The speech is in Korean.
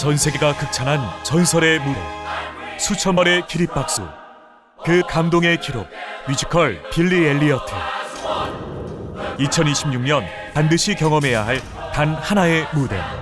전 세계가 극찬한 전설의 무대, 수천 번의 기립박수, 그 감동의 기록, 뮤지컬 빌리 엘리어트. 2026년 반드시 경험해야 할 단 하나의 무대.